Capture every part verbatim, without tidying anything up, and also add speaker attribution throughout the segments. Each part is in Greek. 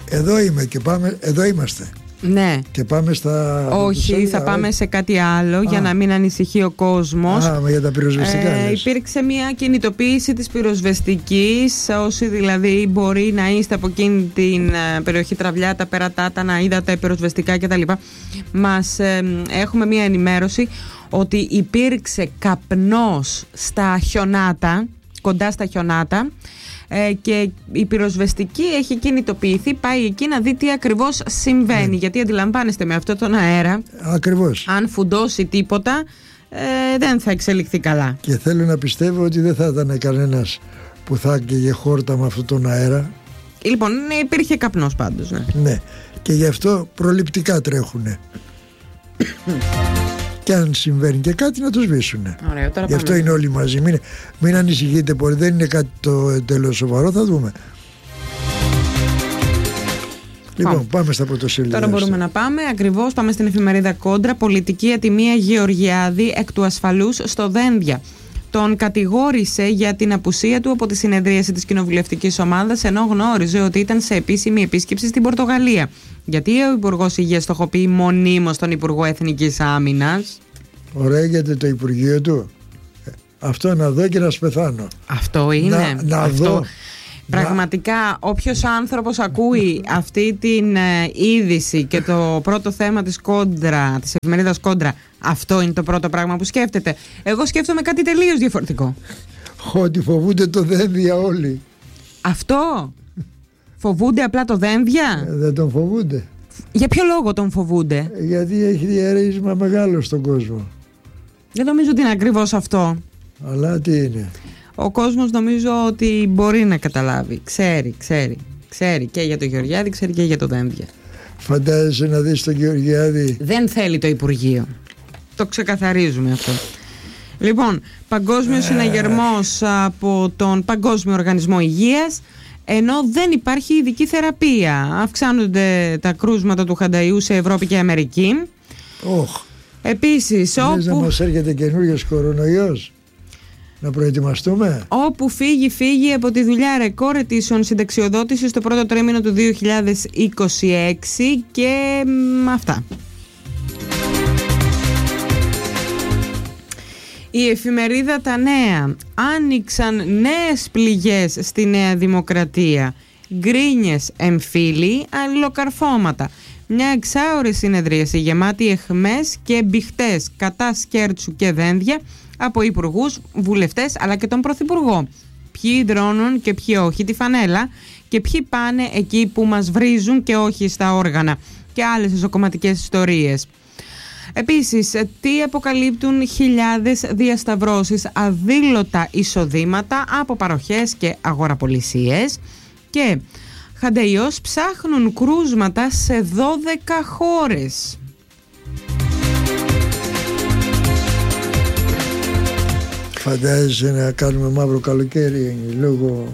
Speaker 1: Εδώ είμαι και πάμε, εδώ είμαστε.
Speaker 2: Ναι.
Speaker 1: Και πάμε στα...
Speaker 2: Όχι, θα πάμε σε κάτι άλλο. Α. Για να μην ανησυχεί ο κόσμος.
Speaker 1: Α, για τα πυροσβεστικά.
Speaker 2: ε, Υπήρξε μια κινητοποίηση της πυροσβεστικής. Όσοι δηλαδή μπορεί να είστε από εκείνη την περιοχή Τραυλιάτα, Περατάτα, να είδατε πυροσβεστικά κτλ. Μας ε, έχουμε μια ενημέρωση ότι υπήρξε καπνός στα χιονάτα, κοντά στα χιονάτα, ε, και η πυροσβεστική έχει κινητοποιηθεί, πάει εκεί να δει τι ακριβώς συμβαίνει, ναι. Γιατί αντιλαμβάνεστε, με αυτό τον αέρα,
Speaker 1: ακριβώς,
Speaker 2: αν φουντώσει τίποτα, ε, δεν θα εξελιχθεί καλά.
Speaker 1: Και θέλω να πιστεύω ότι δεν θα ήταν κανένας που θα έκαιγε χόρτα με αυτόν τον αέρα.
Speaker 2: Λοιπόν, ναι, υπήρχε καπνός πάντως, ναι.
Speaker 1: Ναι, και γι' αυτό προληπτικά τρέχουνε. Και αν συμβαίνει και κάτι να το σβήσουν.
Speaker 2: Ωραία, τώρα
Speaker 1: γι' αυτό
Speaker 2: πάμε.
Speaker 1: Είναι όλοι μαζί. Μην, μην ανησυχείτε πολύ, δεν είναι κάτι το τέλος σοβαρό, θα δούμε. Λοιπόν, πάμε, πάμε στα πρωτοσέλιδα.
Speaker 2: Τώρα μπορούμε να πάμε, ακριβώς, πάμε στην εφημερίδα Κόντρα. Πολιτική ατιμία Γεωργιάδη εκ του ασφαλούς στο Δένδια. Τον κατηγόρησε για την απουσία του από τη συνεδρίαση της κοινοβουλευτικής ομάδας, ενώ γνώριζε ότι ήταν σε επίσημη επίσκεψη στην Πορτογαλία. Γιατί ο Υπουργός Υγείας στοχοποιεί μονίμως τον Υπουργό Εθνικής Άμυνας.
Speaker 1: Ωραία, γιατί το Υπουργείο του. Αυτό να δω και να σπεθάνω.
Speaker 2: Αυτό είναι.
Speaker 1: Να, να
Speaker 2: αυτό.
Speaker 1: δω.
Speaker 2: Πραγματικά, όποιος άνθρωπος ακούει αυτή την ε, είδηση και το πρώτο θέμα της Κόντρα, της εφημερίδας Κόντρα, αυτό είναι το πρώτο πράγμα που σκέφτεται. Εγώ σκέφτομαι κάτι τελείως διαφορετικό.
Speaker 1: Ότι φοβούνται το Δένδια όλοι.
Speaker 2: Αυτό. Φοβούνται απλά το Δένδια.
Speaker 1: Ε, δεν τον φοβούνται.
Speaker 2: Για ποιο λόγο τον φοβούνται?
Speaker 1: Ε, γιατί έχει διαρρήσιμα μεγάλο στον κόσμο.
Speaker 2: Δεν νομίζω ότι είναι ακριβώς αυτό.
Speaker 1: Αλλά τι είναι?
Speaker 2: Ο κόσμος νομίζω ότι μπορεί να καταλάβει. Ξέρει, ξέρει. Ξέρει και για το Γεωργιάδη, ξέρει και για το Δένδια.
Speaker 1: Φαντάζεσαι να δεις τον Γεωργιάδη?
Speaker 2: Δεν θέλει το Υπουργείο. Το ξεκαθαρίζουμε αυτό. Λοιπόν, παγκόσμιος συναγερμός από τον Παγκόσμιο Οργανισμό Υγείας, ενώ δεν υπάρχει ειδική θεραπεία. Αυξάνονται τα κρούσματα του χανταϊού σε Ευρώπη και Αμερική.
Speaker 1: Oh.
Speaker 2: Επίσης, όπου...
Speaker 1: να μας έρχεται καινούριος κορονοϊός, να προετοιμαστούμε.
Speaker 2: Όπου φύγει, φύγει από τη δουλειά ρεκόρ αιτήσεων συνταξιοδότησης στο πρώτο τρίμηνο του δύο χιλιάδες είκοσι έξι και μ, αυτά. Η εφημερίδα Τα Νέα. Άνοιξαν νέες πληγές στη Νέα Δημοκρατία. Γκρίνιες εμφύλοι, αλληλοκαρφώματα. Μια εξάωρη συνεδρίαση γεμάτη αιχμές και μπιχτές κατά Σκέρτσου και Δένδια από υπουργούς, βουλευτές αλλά και τον Πρωθυπουργό. Ποιοι δρώνουν και ποιοι όχι τη φανέλα και ποιοι πάνε εκεί που μας βρίζουν και όχι στα όργανα, και άλλες εσωκομματικές ιστορίες. Επίσης, τι αποκαλύπτουν χιλιάδες διασταυρώσεις, αδήλωτα εισοδήματα από παροχές και αγοραπολισίες, και χανταϊός ψάχνουν κρούσματα σε δώδεκα χώρες.
Speaker 1: Φαντάζεσαι να κάνουμε μαύρο καλοκαίρι λόγω,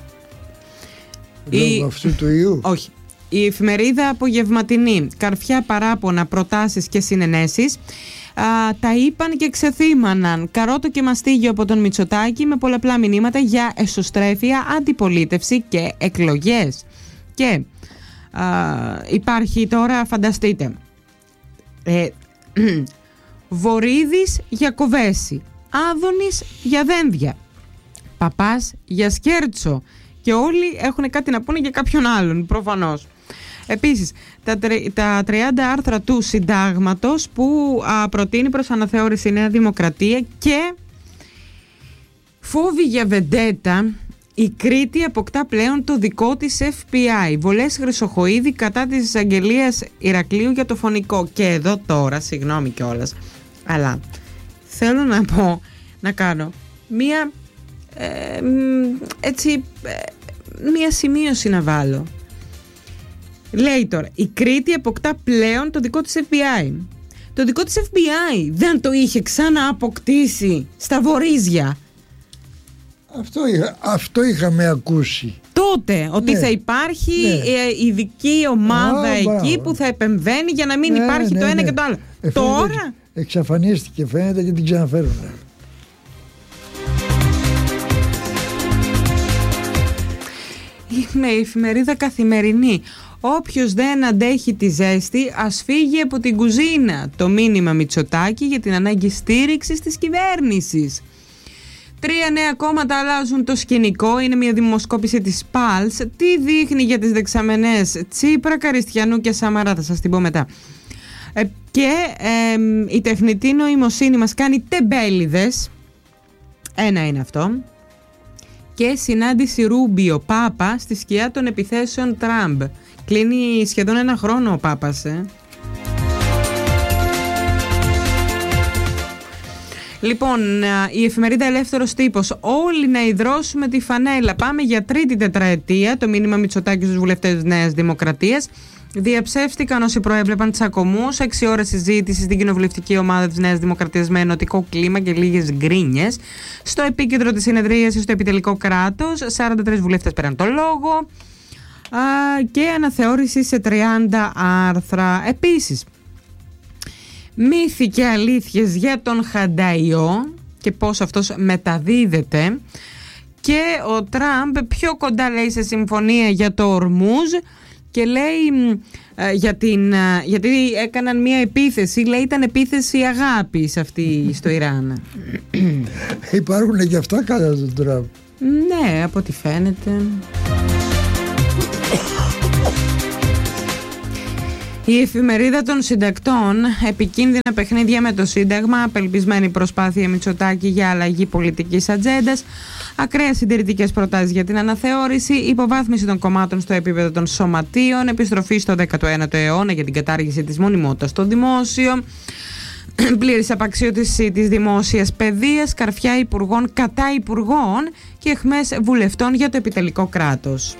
Speaker 2: Η...
Speaker 1: λόγω αυτού του ιού?
Speaker 2: Όχι. Η εφημερίδα Απογευματινή. Καρφιά παράπονα, προτάσεις και συνενέσεις. Α, τα είπαν και ξεθύμαναν. Καρότο και μαστίγιο από τον Μητσοτάκη με πολλαπλά μηνύματα για εσωστρέφεια, αντιπολίτευση και εκλογές. Και α, υπάρχει τώρα, φανταστείτε, ε, Βορίδης για Κοβέση, Άδωνης για Δένδια, Παπάς για Σκέρτσο, και όλοι έχουν κάτι να πούνε για κάποιον άλλον, προφανώς. Επίσης, τα, τα τριάντα άρθρα του συντάγματος που α, προτείνει προς αναθεώρηση η Νέα Δημοκρατία, και φόβοι για βεντέτα. Η Κρήτη αποκτά πλέον το δικό της εφ μπι άι. Βολές Χρυσοχοΐδη κατά της εισαγγελίας Ηρακλείου για το φωνικό. Και εδώ τώρα, συγγνώμη κιόλας, αλλά θέλω να πω, να κάνω μία ε, έτσι ε, μία σημείωση να βάλω. Λέει τώρα, η Κρήτη αποκτά πλέον το δικό της εφ μπι άι. Το δικό της εφ μπι άι δεν το είχε ξανά αποκτήσει στα Βορίζια?
Speaker 1: Αυτό, είχα, αυτό είχαμε ακούσει
Speaker 2: τότε, ότι ναι, θα υπάρχει ναι, ειδική ομάδα Α, εκεί μπράβο, που θα επεμβαίνει για να μην ναι, υπάρχει ναι, το ένα ναι, και το άλλο. Ε, τώρα
Speaker 1: εξαφανίστηκε, φαίνεται, και την ξαναφέρουν. Με
Speaker 2: εφημερίδα Καθημερινή. Όποιος δεν αντέχει τη ζέστη ας φύγει από την κουζίνα. Το μήνυμα Μητσοτάκη για την ανάγκη στήριξης της κυβέρνησης. Τρία νέα κόμματα αλλάζουν το σκηνικό. Είναι μια δημοσκόπηση της Πάλς. Τι δείχνει για τις δεξαμενές Τσίπρα, Καριστιανού και Σαμαρά? Θα σας την πω μετά. Ε, και ε, η τεχνητή νοημοσύνη μας κάνει τεμπέληδες. Ένα είναι αυτό. Και συνάντηση Ρούμπιο Πάπα στη σκιά των επιθέσεων Τραμπ. Κλείνει σχεδόν ένα χρόνο ο Πάπας, ε. Λοιπόν, η εφημερίδα Ελεύθερος Τύπος. Όλοι να ιδρώσουμε τη φανέλα. Πάμε για τρίτη τετραετία. Το μήνυμα Μητσοτάκη στους βουλευτές της Νέας Δημοκρατίας. Διαψεύστηκαν όσοι προέβλεπαν τσακωμούς. Έξι ώρες συζήτηση στην κοινοβουλευτική ομάδα της Νέας Δημοκρατίας με ενωτικό κλίμα και λίγες γκρίνιες. Στο επίκεντρο της συνεδρίασης, στο επιτελικό κράτος, σαράντα τρεις βουλευτές πέραν το λόγο. Α, και αναθεώρηση σε τριάντα άρθρα. Επίσης, μύθοι και αλήθειες για τον Χανταϊό και πώς αυτός μεταδίδεται. Και ο Τραμπ πιο κοντά, λέει, σε συμφωνία για το Ορμούζ. Και λέει ε, για την, ε, γιατί έκαναν μια επίθεση, λέει ήταν επίθεση αγάπης αυτή στο Ιράν.
Speaker 1: Υπάρχουν και αυτά κατά τον Τραμπ.
Speaker 2: Ναι, από ό,τι φαίνεται. Η εφημερίδα των συντακτών. Επικίνδυνα παιχνίδια με το Σύνταγμα. Απελπισμένη προσπάθεια Μητσοτάκη για αλλαγή πολιτικής ατζέντας. Ακραίες συντηρητικές προτάσεις για την αναθεώρηση. Υποβάθμιση των κομμάτων στο επίπεδο των σωματείων. Επιστροφή στο δέκατο ένατο αιώνα για την κατάργηση της μονιμότητας στο δημόσιο. Πλήρης απαξιώτηση της δημόσιας παιδείας. Καρφιά υπουργών κατά υπουργών. Και αιχμές βουλευτών για το επιτελικό κράτος.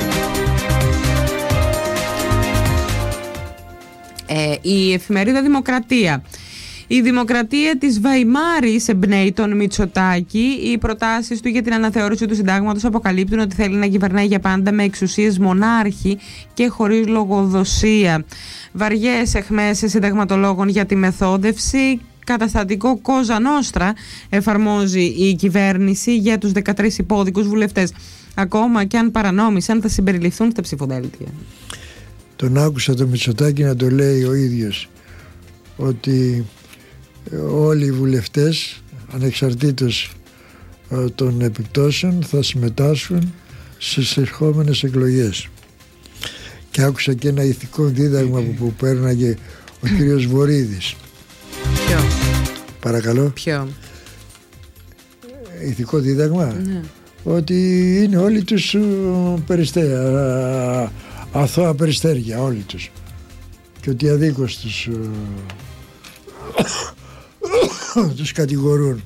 Speaker 2: Ε, η εφημερίδα Δημοκρατία. Η δημοκρατία της Βαϊμάρης εμπνέει τον Μητσοτάκη. Οι προτάσεις του για την αναθεώρηση του συντάγματος αποκαλύπτουν ότι θέλει να κυβερνάει για πάντα με εξουσίες μονάρχη και χωρίς λογοδοσία. Βαριές αιχμές συνταγματολόγων για τη μεθόδευση. Καταστατικό Κόζα Νόστρα εφαρμόζει η κυβέρνηση για τους δεκατρείς υπόδικους βουλευτές. Ακόμα και αν παρανόμησαν θα συμπεριληφθούν στα ψηφοδέλτια.
Speaker 1: Τον άκουσα το Μητσοτάκη να το λέει ο ίδιος ότι όλοι οι βουλευτές ανεξαρτήτως των επιπτώσεων θα συμμετάσχουν στις ερχόμενες εκλογές. Και άκουσα και ένα ηθικό δίδαγμα που, που πέρναγε ο κύριος Βορίδης.
Speaker 2: Ποιο?
Speaker 1: Παρακαλώ.
Speaker 2: Ποιο?
Speaker 1: Ηθικό δίδαγμα.
Speaker 2: Ναι. Ότι
Speaker 1: είναι όλοι τους περιστέρια, αθώα περιστέρια όλοι τους, και ότι αδίκως τους τους κατηγορούν.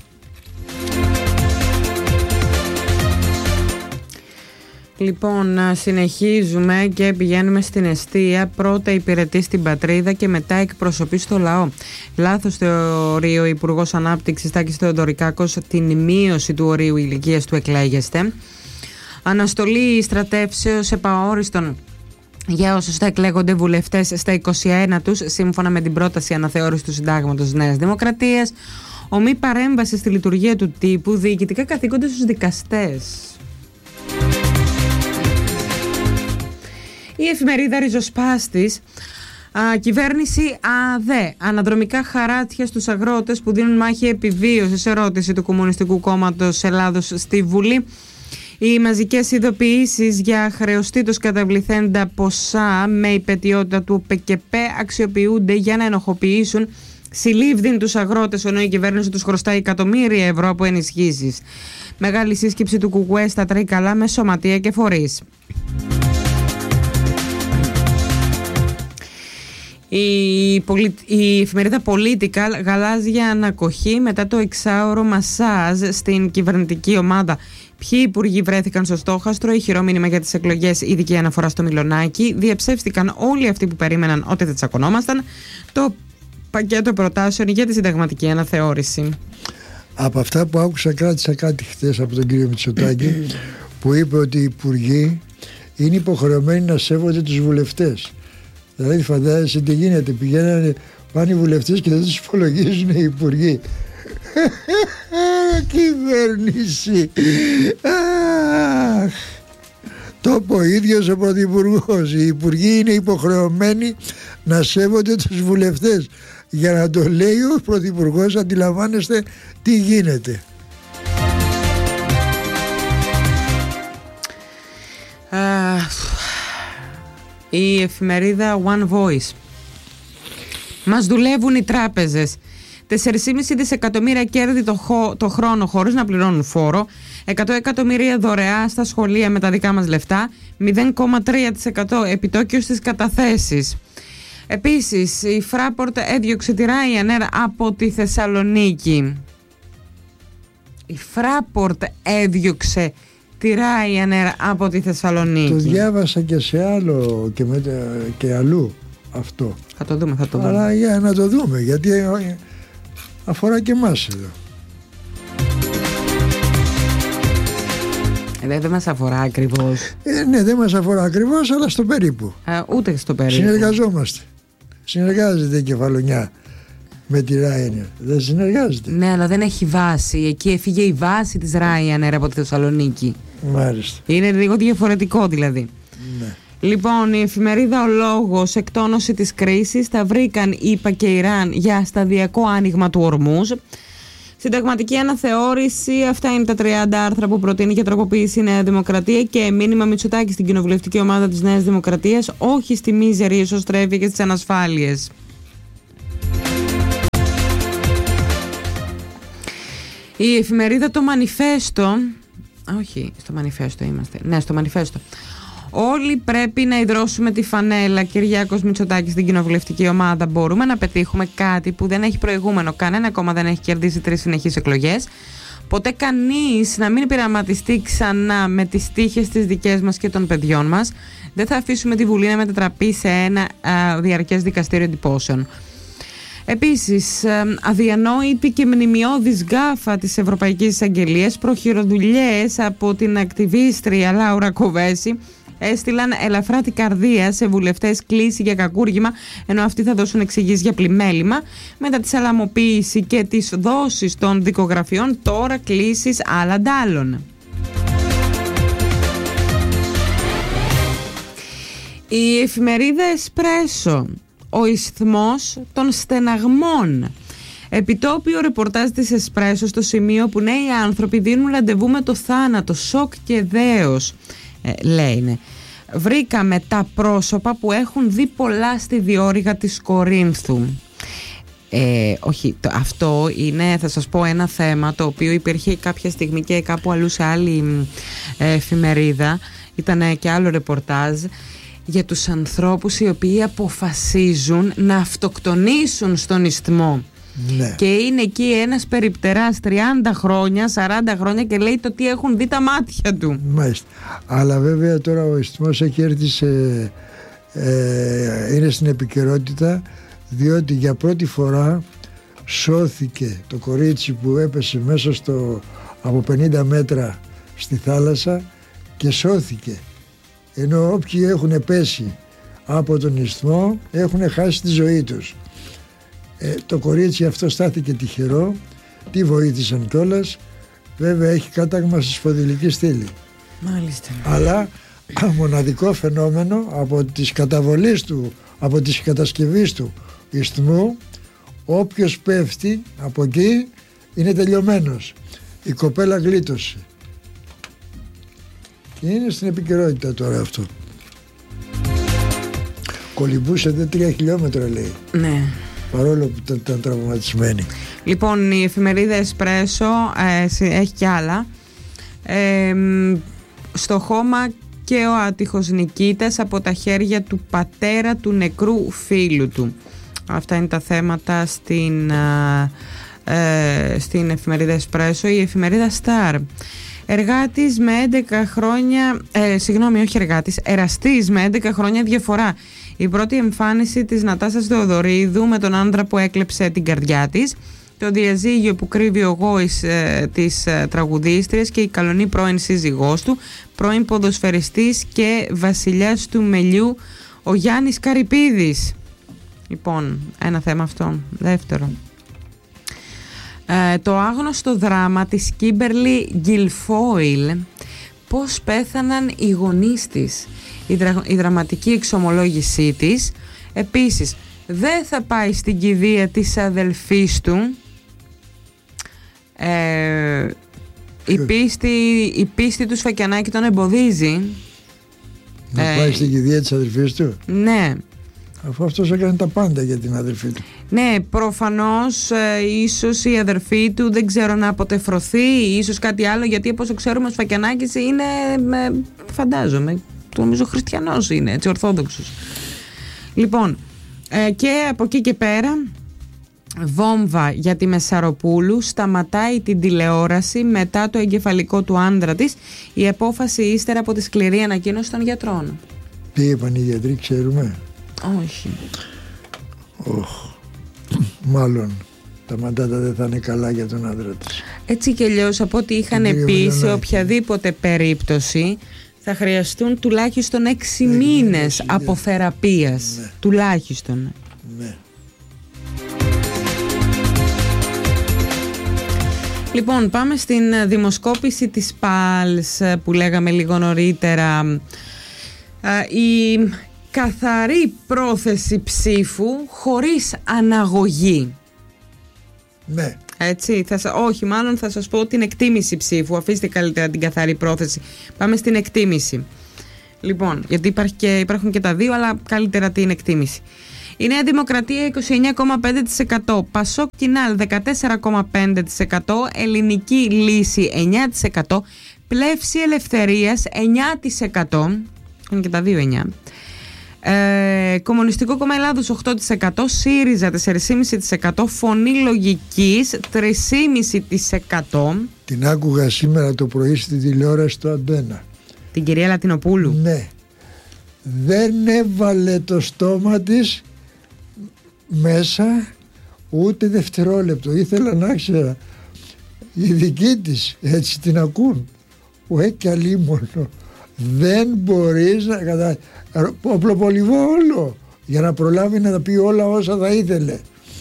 Speaker 2: Λοιπόν, συνεχίζουμε και πηγαίνουμε στην εστία. Πρώτα υπηρετεί στην πατρίδα και μετά εκπροσωπεί στο λαό. Λάθος θεωρεί ο Υπουργός Ανάπτυξης Τάκης Θεοδωρικάκος την μείωση του ορίου ηλικίας του εκλέγεστε. Αναστολή στρατεύσεως επαόριστον για όσους θα εκλέγονται βουλευτές στα είκοσι ένα τους, σύμφωνα με την πρόταση αναθεώρησης του Συντάγματος της Νέας Δημοκρατίας. Ομή παρέμβαση στη λειτουργία του τύπου, διοικητικά καθήκοντα στους δικαστές. Η εφημερίδα Ριζοσπάστης. Α, κυβέρνηση ΑΔΕ. Αναδρομικά χαράτσια στους αγρότες που δίνουν μάχη επιβίωσης. Ερώτηση του Κομμουνιστικού Κόμματος Ελλάδος στη Βουλή. Οι μαζικές ειδοποιήσεις για χρεωστήτως καταβληθέντα ποσά με υπετιότητα του ΠΚΠ αξιοποιούνται για να ενοχοποιήσουν συλλήβδιν τους αγρότες, ενώ η κυβέρνηση τους χρωστάει εκατομμύρια ευρώ από ενισχύσεις. Μεγάλη σύσκεψη του ΚΚΕ στα Τρίκαλα με σωματεία και φορείς. Η, πολι... η εφημερίδα Political. Γαλάζια ανακοχή μετά το εξάωρο μασάζ στην κυβερνητική ομάδα. Ποιοι υπουργοί βρέθηκαν στο στόχαστρο, ηχηρό μήνυμα για τις εκλογές, ειδική αναφορά στο Μιλονάκι. Διαψεύστηκαν όλοι αυτοί που περίμεναν ότι δεν τσακωνόμασταν. Το πακέτο προτάσεων για τη συνταγματική αναθεώρηση. Από
Speaker 1: αυτά που άκουσα, κράτησα κάτι χθες από τον κύριο Μητσοτάκη που είπε ότι οι υπουργοί είναι υποχρεωμένοι να σέβονται τους βουλευτές. Δηλαδή φαντάζεσαι τι γίνεται, πηγαίνανε, πάνε οι βουλευτές και δεν τους υπολογίζουν οι υπουργοί. Κυβέρνηση. Το είπε ο ίδιος ο Πρωθυπουργός. Οι υπουργοί είναι υποχρεωμένοι να σέβονται τους βουλευτές. Για να το λέει ο Πρωθυπουργός, αντιλαμβάνεστε τι γίνεται.
Speaker 2: Uh, η εφημερίδα One Voice. Μας δουλεύουν οι τράπεζες. τέσσερα κόμμα πέντε δισεκατομμύρια κέρδη το, χω, το χρόνο χωρίς να πληρώνουν φόρο, εκατό εκατομμύρια δωρεά στα σχολεία με τα δικά μας λεφτά, μηδέν κόμμα τρία τοις εκατό επιτόκιο στις καταθέσεις. Επίσης, η Fraport έδιωξε τη Ryanair από τη Θεσσαλονίκη. Η Fraport έδιωξε τη Ryanair από τη Θεσσαλονίκη.
Speaker 1: Το διάβασα και σε άλλο και, με, και αλλού αυτό.
Speaker 2: Θα το δούμε, θα το δούμε.
Speaker 1: Αλλά για να το δούμε, γιατί αφορά και εμάς εδώ.
Speaker 2: Ε, δεν μας αφορά ακριβώς.
Speaker 1: Ε, ναι, δεν μας αφορά ακριβώς, αλλά στο περίπου.
Speaker 2: Ε, ούτε στο περίπου.
Speaker 1: Συνεργαζόμαστε. Συνεργάζεται η Κεφαλονιά με τη Ryanair. Δεν συνεργάζεται.
Speaker 2: Ναι, αλλά δεν έχει βάση. Εκεί έφυγε η βάση της Ryanair από τη Θεσσαλονίκη.
Speaker 1: Μάλιστα.
Speaker 2: Είναι λίγο διαφορετικό δηλαδή.
Speaker 1: Ναι.
Speaker 2: Λοιπόν, η εφημερίδα Ο Λόγος, εκτόνωση της κρίσης, τα βρήκαν ΗΠΑ και Ιράν για σταδιακό άνοιγμα του Ορμούζ. Συνταγματική αναθεώρηση, αυτά είναι τα τριάντα άρθρα που προτείνει για τροποποίηση η Νέα Δημοκρατία και μήνυμα Μητσοτάκη στην κοινοβουλευτική ομάδα της Νέας Δημοκρατίας, όχι στη μίζερη εσωστρέφεια και στις ανασφάλειες. Η εφημερίδα Το Μανιφέστο, όχι, στο Μανιφέστο είμαστε, ναι, στο Μανιφέστο. Όλοι πρέπει να ιδρώσουμε τη φανέλα. Κυριάκος Μητσοτάκης στην κοινοβουλευτική ομάδα. Μπορούμε να πετύχουμε κάτι που δεν έχει προηγούμενο. Κανένα κόμμα δεν έχει κερδίσει τρεις συνεχείς εκλογές. Ποτέ κανείς να μην πειραματιστεί ξανά με τις τύχες τις δικές μας και των παιδιών μας. Δεν θα αφήσουμε τη Βουλή να μετατραπεί σε ένα α, διαρκές δικαστήριο εντυπώσεων. Επίσης, αδιανόητη και μνημειώδης γκάφα της Ευρωπαϊκής Εισαγγελίας, προχειροδουλειές από την ακτιβίστρια Λάουρα Κοβέση έστειλαν ελαφρά την καρδία σε βουλευτές κλήση για κακούργημα, ενώ αυτοί θα δώσουν εξηγήσεις για πλημέλημα. Μετά τη σαλαμοποίηση και τις δόσεις των δικογραφιών, τώρα κλήσεις άλλα ντάλλων. Η εφημερίδα Εσπρέσο, ο ισθμός των στεναγμών. Επιτόπιο ρεπορτάζ της Εσπρέσο στο σημείο που νέοι άνθρωποι δίνουν ραντεβού με το θάνατο, σοκ και δέος. Ε, λέει, βρήκαμε τα πρόσωπα που έχουν δει πολλά στη διόρυγα της Κορίνθου. Ε, όχι, το, αυτό είναι, θα σας πω, ένα θέμα το οποίο υπήρχε κάποια στιγμή και κάπου αλλού σε άλλη ε, εφημερίδα. Ήταν και άλλο ρεπορτάζ για τους ανθρώπους οι οποίοι αποφασίζουν να αυτοκτονήσουν στον ισθμό.
Speaker 1: Ναι.
Speaker 2: Και είναι εκεί ένας περιπτεράς τριάντα χρόνια, σαράντα χρόνια και λέει το τι έχουν δει τα μάτια του.
Speaker 1: Μάλιστα. Αλλά βέβαια τώρα ο ισθμός έχει έρθει σε, ε, είναι στην επικαιρότητα, διότι για πρώτη φορά σώθηκε το κορίτσι που έπεσε μέσα στο, από πενήντα μέτρα στη θάλασσα και σώθηκε. Ενώ όποιοι έχουν πέσει από τον ισθμό έχουν χάσει τη ζωή τους. Ε, το κορίτσι αυτό στάθηκε τυχερό, τη βοήθησαν κιόλας. Βέβαια έχει κάταγμα στη σπονδυλική στήλη.
Speaker 2: Μάλιστα.
Speaker 1: Αλλά μοναδικό φαινόμενο από τις καταβολές του, από τις κατασκευής του ισθμού, όποιος πέφτει από εκεί είναι τελειωμένος. Η κοπέλα γλίτωσε. Και είναι στην επικαιρότητα τώρα αυτό. Κολυμπούσε δε τρία χιλιόμετρα λέει.
Speaker 2: Ναι.
Speaker 1: Παρόλο που ήταν, ήταν τραυματισμένη.
Speaker 2: Λοιπόν, η εφημερίδα Εσπρέσο ε, έχει κι άλλα. Ε, στο χώμα και ο άτυχος νικήτας από τα χέρια του πατέρα του νεκρού φίλου του. Αυτά είναι τα θέματα στην, ε, στην εφημερίδα Εσπρέσο. Η εφημερίδα Star. Εργάτης με έντεκα χρόνια, ε, συγγνώμη όχι εργάτης, εραστής με έντεκα χρόνια διαφορά. Η πρώτη εμφάνιση της Νατάσας Θεοδωρίδου με τον άντρα που έκλεψε την καρδιά της, το διαζύγιο που κρύβει ο γόης ε, της ε, τραγουδίστριας και η καλονή πρώην σύζυγός του, πρώην ποδοσφαιριστής και βασιλιάς του μελιού, ο Γιάννης Καρυπίδης. Λοιπόν, ένα θέμα αυτό. Δεύτερο. Ε, το άγνωστο δράμα της Κίμπερλι Γκιλφόιλ πώς πέθαναν οι γονείς της, η, δρα, η δραματική εξομολόγησή της. Επίσης, δεν θα πάει στην κηδεία της αδελφής του. Ε, η, πίστη, η πίστη του Σφακιανάκη τον εμποδίζει.
Speaker 1: Να
Speaker 2: ε,
Speaker 1: πάει στην κηδεία της αδελφής του.
Speaker 2: Ναι.
Speaker 1: Αφού αυτός έκανε τα πάντα για την αδελφή του.
Speaker 2: Ναι, προφανώς ε, ίσως η αδερφή του δεν ξέρω να αποτεφρωθεί, ίσως κάτι άλλο, γιατί όπως ξέρουμε ο Σφακιανάκης είναι, ε, φαντάζομαι, το νομίζω χριστιανός είναι, έτσι, ορθόδοξος. Λοιπόν, ε, και από εκεί και πέρα, βόμβα για τη Μεσαροπούλου, σταματάει την τηλεόραση μετά το εγκεφαλικό του άντρα της, η απόφαση ύστερα από τη σκληρή ανακοίνωση των γιατρών.
Speaker 1: Τι είπαν οι γιατροί, ξέρουμε?
Speaker 2: Όχι.
Speaker 1: Oh, μάλλον τα μαντάτα δεν θα είναι καλά για τον άντρα της.
Speaker 2: Έτσι κι αλλιώς, από ό,τι είχαν πει, σε οποιαδήποτε περίπτωση θα χρειαστούν τουλάχιστον έξι μήνες από θεραπείας. Ναι. Τουλάχιστον.
Speaker 1: Ναι.
Speaker 2: Λοιπόν, πάμε στην δημοσκόπηση της ΠΑΛΣ που λέγαμε λίγο νωρίτερα. Η καθαρή πρόθεση ψήφου χωρίς αναγωγή.
Speaker 1: Ναι.
Speaker 2: Έτσι, θα, όχι, μάλλον θα σας πω την εκτίμηση ψήφου. Αφήστε καλύτερα την καθαρή πρόθεση. Πάμε στην εκτίμηση. Λοιπόν, γιατί υπάρχει και, υπάρχουν και τα δύο, αλλά καλύτερα την εκτίμηση. Η Νέα Δημοκρατία είκοσι εννέα κόμμα πέντε τοις εκατό, Πασόκ Κινάλ δεκατέσσερα κόμμα πέντε τοις εκατό, Ελληνική Λύση εννέα τοις εκατό, Πλεύση Ελευθερίας εννέα τοις εκατό, είναι και τα δύο εννέα. Ε, Κομμουνιστικό Κόμμα Ελλάδος οκτώ τοις εκατό, ΣΥΡΙΖΑ τέσσερα κόμμα πέντε τοις εκατό, Φωνή Λογικής τρία κόμμα πέντε τοις εκατό.
Speaker 1: Την άκουγα σήμερα το πρωί στη τηλεόραση του Αντένα.
Speaker 2: Την κυρία Λατινοπούλου.
Speaker 1: Ναι. Δεν έβαλε το στόμα της μέσα ούτε δευτερόλεπτο. Ήθελα να ξέρω οι δικοί της έτσι την ακούν. Ουέ κι αλίμονο. Δεν μπορείς να κατα... οπλοπολιβόλο για να προλάβει να τα πει όλα όσα θα ήθελε.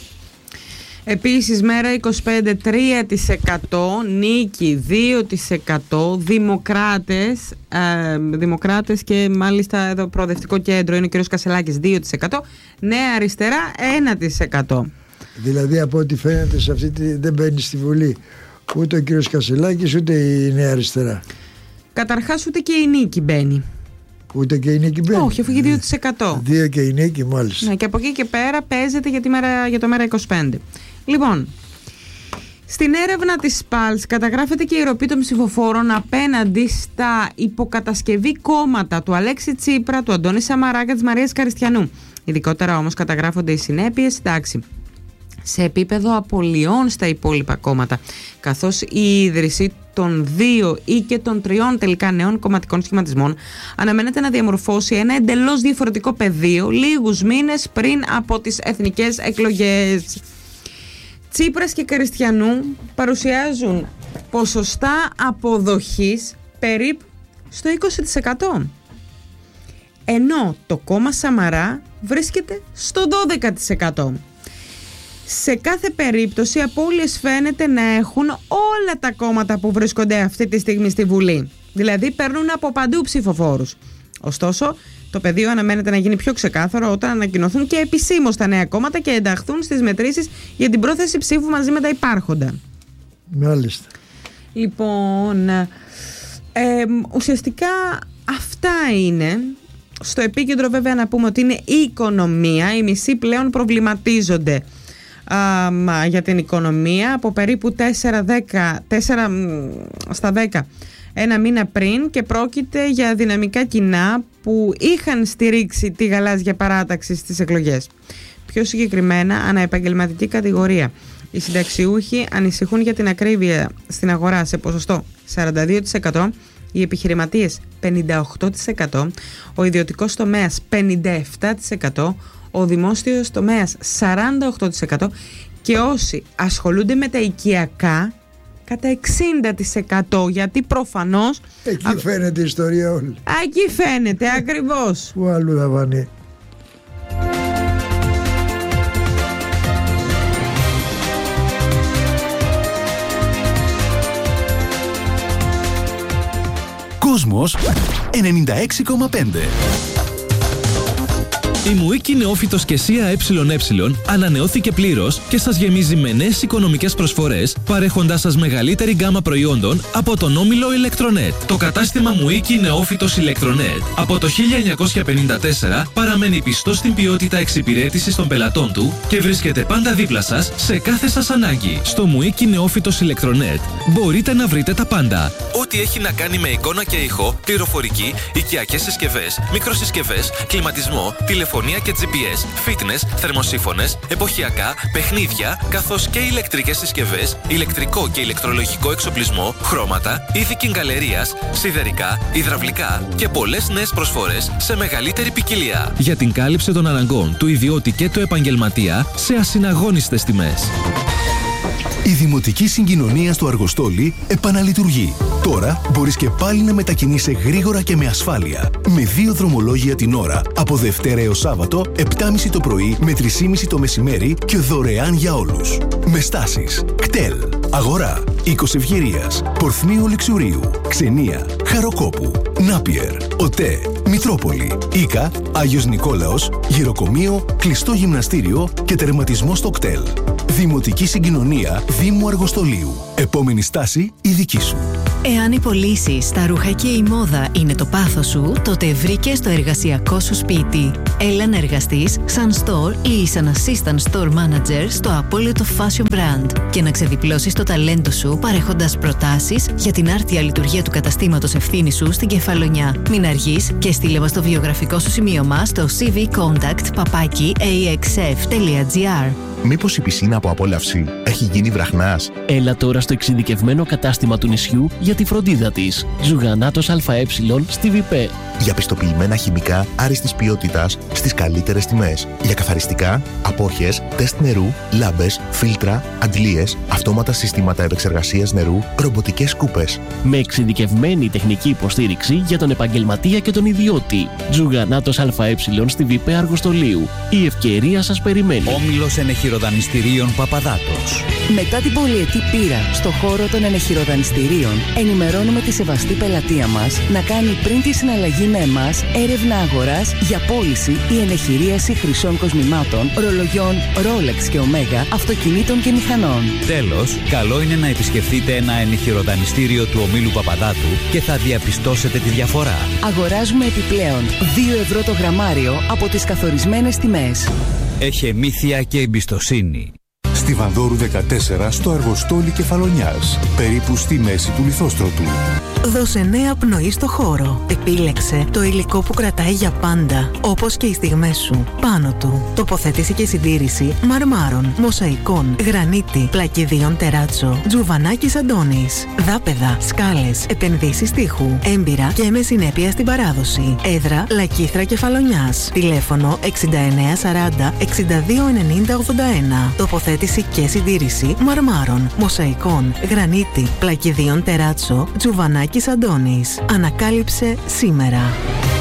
Speaker 2: Επίσης μέρα είκοσι πέντε τρία τοις εκατό, Νίκη δύο τοις εκατό, Δημοκράτες ε, Δημοκράτες και μάλιστα εδώ Προοδευτικό Κέντρο είναι ο κ. Κασελάκης δύο τοις εκατό, Νέα Αριστερά ένα τοις εκατό.
Speaker 1: Δηλαδή από ό,τι φαίνεται σε αυτή τη, δεν μπαίνει στη Βουλή ούτε ο κ. Κασελάκης ούτε η Νέα Αριστερά.
Speaker 2: Καταρχάς ούτε και η Νίκη μπαίνει.
Speaker 1: Ούτε και η Νίκη μπαίνει.
Speaker 2: Όχι, έφυγε δύο τοις εκατό.
Speaker 1: Δύο και η Νίκη μάλιστα.
Speaker 2: Ναι, και από εκεί και πέρα παίζεται για, τη μέρα, για το μέρα είκοσι πέντε. Λοιπόν, στην έρευνα της ΠΑΛΣ καταγράφεται και η ροπή των ψηφοφόρων απέναντι στα υποκατασκευή κόμματα του Αλέξη Τσίπρα, του Αντώνη Σαμαρά και της Μαρίας Καριστιανού. Ειδικότερα όμως καταγράφονται οι συνέπειες, εντάξει, σε επίπεδο απολειών στα υπόλοιπα κόμματα, καθώς η ίδρυση των δύο ή και των τριών τελικά νέων κομματικών σχηματισμών αναμένεται να διαμορφώσει ένα εντελώς διαφορετικό πεδίο λίγους μήνες πριν από τις εθνικές εκλογές. Τσίπρας και Καριστιανού παρουσιάζουν ποσοστά αποδοχής περίπου στο είκοσι τοις εκατό, ενώ το κόμμα Σαμαρά βρίσκεται στο δώδεκα τοις εκατό. Σε κάθε περίπτωση απώλειες φαίνεται να έχουν όλα τα κόμματα που βρίσκονται αυτή τη στιγμή στη Βουλή. Δηλαδή παίρνουν από παντού ψηφοφόρους. Ωστόσο, το πεδίο αναμένεται να γίνει πιο ξεκάθαρο όταν ανακοινωθούν και επισήμως τα νέα κόμματα και ενταχθούν στις μετρήσεις για την πρόθεση ψήφου μαζί με τα υπάρχοντα.
Speaker 1: Μάλιστα.
Speaker 2: Λοιπόν, ε, ουσιαστικά αυτά είναι. Στο επίκεντρο βέβαια να πούμε ότι είναι η οικονομία. Οι μισοί πλέον προβληματίζονται α, για την οικονομία από περίπου τέσσερα στα δέκα ένα μήνα πριν, και πρόκειται για δυναμικά κοινά που είχαν στηρίξει τη γαλάζια παράταξη στις εκλογές. Πιο συγκεκριμένα, αναεπαγγελματική κατηγορία. Οι συνταξιούχοι ανησυχούν για την ακρίβεια στην αγορά σε ποσοστό σαράντα δύο τοις εκατό, οι επιχειρηματίες πενήντα οκτώ τοις εκατό, ο ιδιωτικός τομέας πενήντα επτά τοις εκατό, ο δημόσιος τομέας σαράντα οκτώ τοις εκατό και όσοι ασχολούνται με τα οικιακά κατά εξήντα τοις εκατό, γιατί προφανώς...
Speaker 1: Εκεί α... φαίνεται η ιστορία όλη.
Speaker 2: Εκεί φαίνεται, ακριβώς.
Speaker 1: Πού αλλού θα βανεί.
Speaker 3: Κόσμος ενενήντα έξι κόμμα πέντε.
Speaker 4: Η Μουίκη Νεόφυτος και Σία ΕΕ ανανεώθηκε πλήρως και σας γεμίζει με νέες οικονομικές προσφορές, παρέχοντάς σας μεγαλύτερη γκάμα προϊόντων από τον όμιλο Ηλεκτρονέτ. Το κατάστημα Μουίκη Νεόφυτος Ηλεκτρονέτ από το χίλια εννιακόσια πενήντα τέσσερα παραμένει πιστό στην ποιότητα εξυπηρέτησης των πελατών του και βρίσκεται πάντα δίπλα σας σε κάθε σας ανάγκη. Στο Μουίκη Νεόφυτος Ηλεκτρονέτ μπορείτε να βρείτε τα πάντα. Ό,τι έχει να κάνει με εικόνα και ήχο, πληροφορική, οικιακές συσκευές, μικροσυσκευές, κλιματισμό, τηλεφωνία και τζι πι ες, fitness, θερμοσύφωνες, εποχιακά, παιχνίδια, καθώς και ηλεκτρικές συσκευές, ηλεκτρικό και ηλεκτρολογικό εξοπλισμό, χρώματα, είδη κιγκαλερίας, σιδερικά, υδραυλικά και πολλές νέες προσφορές σε μεγαλύτερη ποικιλία. Για την κάλυψη των αναγκών του ιδιώτη και του επαγγελματία σε ασυναγώνιστες τιμές.
Speaker 3: Η Δημοτική Συγκοινωνία στο Αργοστόλι επαναλειτουργεί. Τώρα μπορείς και πάλι να μετακινείσαι γρήγορα και με ασφάλεια. Με δύο δρομολόγια την ώρα, από Δευτέρα έως Σάββατο, επτά και μισή το πρωί με τρεις και μισή το μεσημέρι και δωρεάν για όλους. Με στάσεις κτέλ, Αγορά, Οίκος Ευγερίας, Πορθμίου Λιξουρίου, Ξενία, Χαροκόπου, Νάπιερ, ΟΤΕ, Μητρόπολη, Ίκα, Άγιος Νικόλαος, Γυροκομείο, κλειστό γυμναστήριο και τερματισμό στο κτέλ. Δημοτική Συγκοινωνία Δήμου Αργοστολίου. Επόμενη στάση η δική σου.
Speaker 5: Εάν οι πωλήσεις, τα ρούχα και η μόδα είναι το πάθος σου, τότε βρήκες το εργασιακό σου σπίτι. Έλα να εργαστείς σαν store ή σαν assistant store manager στο απόλυτο fashion brand και να ξεδιπλώσεις το ταλέντο σου παρέχοντας προτάσεις για την άρτια λειτουργία του καταστήματος ευθύνη σου στην Κεφαλονιά. Μην αργείς και στείλε μας το βιογραφικό σου σημείωμα στο σι βι contact παπάκι έι εξ εφ τελεία τζι άρ.
Speaker 6: Μήπως η πισίνα από απόλαυση έχει γίνει βραχνάς?
Speaker 7: Έλα τώρα στο εξειδικευμένο κατάστημα του νησιού για τη φροντίδα της. Ζουγανάτος ΑΕ στη ΒΙΠΕ.
Speaker 6: Για πιστοποιημένα χημικά άριστης ποιότητας στις καλύτερες τιμές. Για καθαριστικά, απόχες, τεστ νερού, λάμπες, φίλτρα, αντλίες, αυτόματα συστήματα επεξεργασίας νερού, ρομποτικές σκούπες.
Speaker 7: Με εξειδικευμένη τεχνική υποστήριξη για τον επαγγελματία και τον ιδιώτη. Ζουγανάτος ΑΕ στη ΒΙΠΕ Αργοστολίου. Η ευκαιρία σας περιμένει.
Speaker 8: Όμιλος Ενεχειροδανιστηρίων Παπαδάτος.
Speaker 9: Μετά την πολυετή πείρα στο χώρο των ενεχειροδανιστηρίων, ενημερώνουμε τη σεβαστή πελατεία μας να κάνει πριν τη συναλλαγή με εμάς έρευνα αγοράς για πώληση ή ενεχειρίαση χρυσών κοσμημάτων, ρολογιών Rolex και Omega, αυτοκινήτων και μηχανών.
Speaker 8: Τέλος, καλό είναι να επισκεφτείτε ένα ενεχειροδανιστήριο του ομίλου Παπαδάτου και θα διαπιστώσετε τη διαφορά.
Speaker 9: Αγοράζουμε επιπλέον δύο ευρώ το γραμμάριο από τις καθορισμένες τιμές.
Speaker 8: Έχει εμήθεια και εμπιστοσύνη.
Speaker 10: Στη Βανδόρου δεκατέσσερα στο Αργοστόλι Κεφαλονιάς, περίπου στη μέση του Λιθόστρωτου.
Speaker 11: Δώσε νέα πνοή στο χώρο. Επίλεξε το υλικό που κρατάει για πάντα, όπως και οι στιγμές σου. Πάνω του, τοποθέτηση και συντήρηση μαρμάρων, μοσαϊκών, γρανίτη, πλακιδίων τεράτσο, τζουβανάκης Αντώνης, δάπεδα, σκάλες, επενδύσεις τείχου, έμπειρα και με συνέπεια στην παράδοση. Έδρα Λακίθρα Κεφαλονιάς. Τηλέφωνο εξήντα εννέα σαράντα εξήντα δύο ενενήντα ογδόντα ένα. Τοποθέτηση και συντήρηση μαρμάρων, μοσαϊκών, γρανίτη, πλακιδίων τεράτσο, τζουβανάκης Αντώνης. Ανακάλυψε σήμερα.